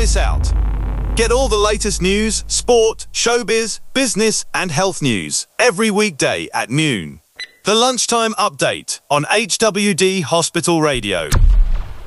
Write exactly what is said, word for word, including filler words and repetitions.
miss out. Get all the latest news, sport, showbiz, business and health news every weekday at noon. The Lunchtime Update on H W D Hospital Radio.